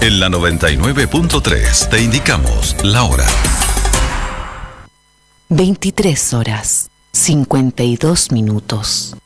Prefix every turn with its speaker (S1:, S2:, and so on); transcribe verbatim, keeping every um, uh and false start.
S1: En la noventa y nueve punto tres te indicamos la hora.
S2: veintitrés horas, cincuenta y dos minutos.